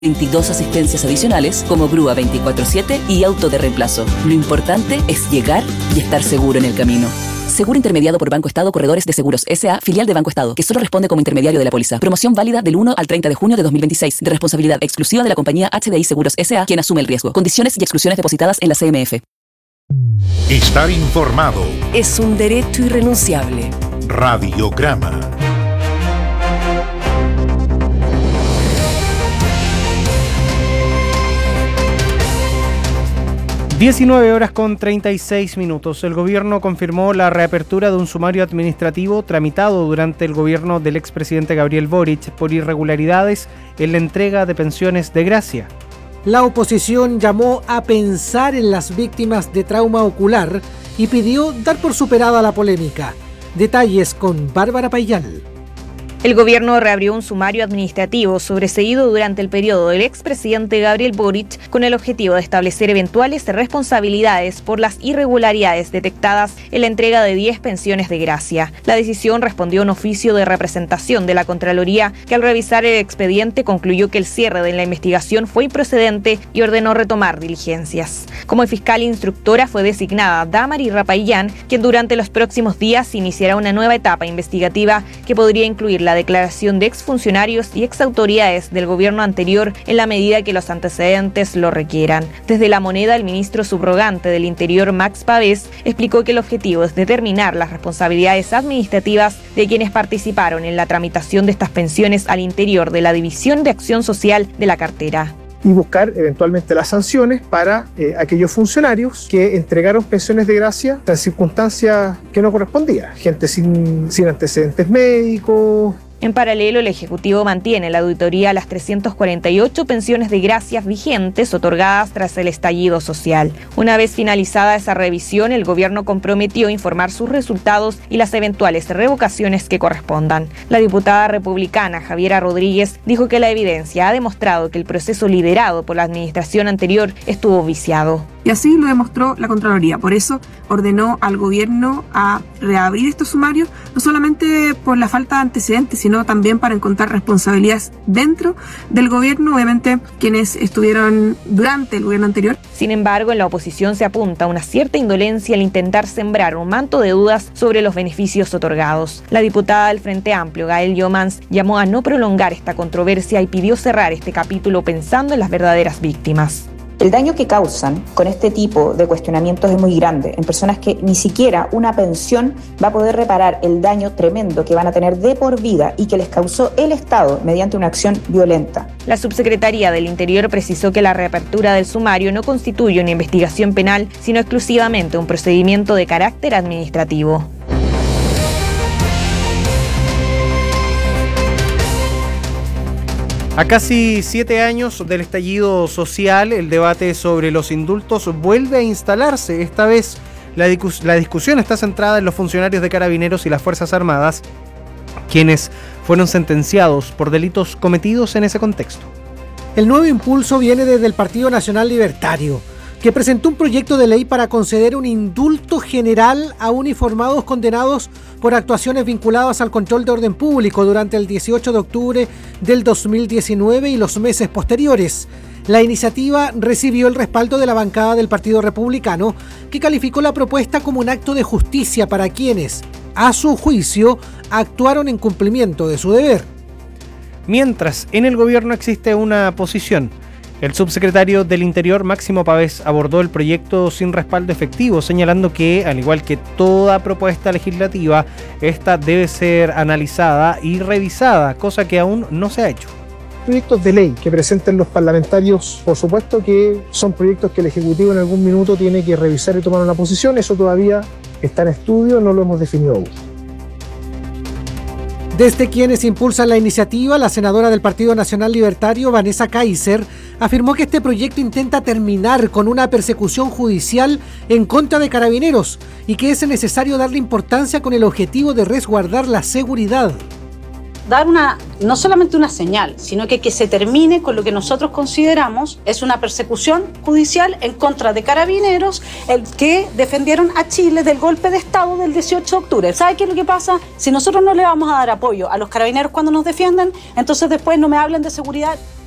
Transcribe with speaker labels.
Speaker 1: 22 asistencias adicionales como grúa 24/7 y auto de reemplazo. Lo importante es llegar y estar seguro en el camino. Seguro intermediado por Banco Estado Corredores de Seguros S.A., filial de Banco Estado, que solo responde como intermediario de la póliza. Promoción válida del 1 al 30 de junio de 2026, de responsabilidad exclusiva de la compañía HDI Seguros S.A., quien asume el riesgo. Condiciones y exclusiones depositadas en la CMF.
Speaker 2: Estar informado
Speaker 3: es un derecho irrenunciable.
Speaker 2: Radiograma.
Speaker 4: (19:36). El gobierno confirmó la reapertura de un sumario administrativo tramitado durante el gobierno del expresidente Gabriel Boric por irregularidades en la entrega de pensiones de gracia.
Speaker 5: La oposición llamó a pensar en las víctimas de trauma ocular y pidió dar por superada la polémica. Detalles con Bárbara Payal.
Speaker 6: El gobierno reabrió un sumario administrativo sobreseído durante el periodo del expresidente Gabriel Boric con el objetivo de establecer eventuales responsabilidades por las irregularidades detectadas en la entrega de 10 pensiones de gracia. La decisión respondió a un oficio de representación de la Contraloría que al revisar el expediente concluyó que el cierre de la investigación fue improcedente y ordenó retomar diligencias. Como fiscal instructora fue designada Damari Rapayán, quien durante los próximos días iniciará una nueva etapa investigativa que podría incluir la declaración de exfuncionarios y exautoridades del gobierno anterior en la medida que los antecedentes lo requieran. Desde La Moneda, el ministro subrogante del Interior, Max Pavés, explicó que el objetivo es determinar las responsabilidades administrativas de quienes participaron en la tramitación de estas pensiones al interior de la División de Acción Social de la cartera.
Speaker 7: Y buscar eventualmente las sanciones para aquellos funcionarios que entregaron pensiones de gracia en circunstancias que no correspondían. Gente sin antecedentes médicos.
Speaker 6: En paralelo, el Ejecutivo mantiene la auditoría a las 348 pensiones de gracias vigentes otorgadas tras el estallido social. Una vez finalizada esa revisión, el gobierno comprometió informar sus resultados y las eventuales revocaciones que correspondan. La diputada republicana Javiera Rodríguez dijo que la evidencia ha demostrado que el proceso liderado por la administración anterior estuvo viciado.
Speaker 8: Y así lo demostró la Contraloría. Por eso ordenó al gobierno a reabrir estos sumarios, no solamente por la falta de antecedentes, sino también para encontrar responsabilidades dentro del gobierno, obviamente quienes estuvieron durante el gobierno anterior.
Speaker 6: Sin embargo, en la oposición se apunta a una cierta indolencia al intentar sembrar un manto de dudas sobre los beneficios otorgados. La diputada del Frente Amplio, Gael Yomans, llamó a no prolongar esta controversia y pidió cerrar este capítulo pensando en las verdaderas víctimas.
Speaker 9: El daño que causan con este tipo de cuestionamientos es muy grande, en personas que ni siquiera una pensión va a poder reparar el daño tremendo que van a tener de por vida y que les causó el Estado mediante una acción violenta.
Speaker 6: La subsecretaría del Interior precisó que la reapertura del sumario no constituye una investigación penal, sino exclusivamente un procedimiento de carácter administrativo.
Speaker 4: A casi 7 años del estallido social, el debate sobre los indultos vuelve a instalarse. Esta vez la discusión está centrada en los funcionarios de Carabineros y las Fuerzas Armadas, quienes fueron sentenciados por delitos cometidos en ese contexto.
Speaker 5: El nuevo impulso viene desde el Partido Nacional Libertario, que presentó un proyecto de ley para conceder un indulto general a uniformados condenados por actuaciones vinculadas al control de orden público durante el 18 de octubre del 2019 y los meses posteriores. La iniciativa recibió el respaldo de la bancada del Partido Republicano, que calificó la propuesta como un acto de justicia para quienes, a su juicio, actuaron en cumplimiento de su deber.
Speaker 4: Mientras, en el gobierno existe una posición. El subsecretario del Interior, Máximo Pavés, abordó el proyecto sin respaldo efectivo, señalando que, al igual que toda propuesta legislativa, esta debe ser analizada y revisada, cosa que aún no se ha hecho.
Speaker 7: Proyectos de ley que presenten los parlamentarios, por supuesto que son proyectos que el Ejecutivo en algún minuto tiene que revisar y tomar una posición. Eso todavía está en estudio, no lo hemos definido aún.
Speaker 5: Desde quienes impulsan la iniciativa, la senadora del Partido Nacional Libertario, Vanessa Kaiser, afirmó que este proyecto intenta terminar con una persecución judicial en contra de carabineros y que es necesario darle importancia con el objetivo de resguardar la seguridad.
Speaker 10: Dar no solamente una señal, sino que se termine con lo que nosotros consideramos es una persecución judicial en contra de carabineros el que defendieron a Chile del golpe de Estado del 18 de octubre. ¿Sabe qué es lo que pasa? Si nosotros no le vamos a dar apoyo a los carabineros cuando nos defienden, entonces después no me hablen de seguridad.